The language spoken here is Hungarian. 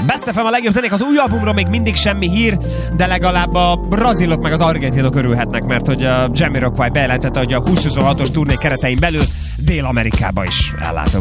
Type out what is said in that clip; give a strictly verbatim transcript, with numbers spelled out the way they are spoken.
Best ef em a legjobb zenék, az új albumról még mindig semmi hír, de legalább a brazilok meg az argentinok örülhetnek, mert hogy a Jamiroquai bejelentette, hogy a húsz huszonhatos turné keretein belül Dél-Amerikába is ellátogat.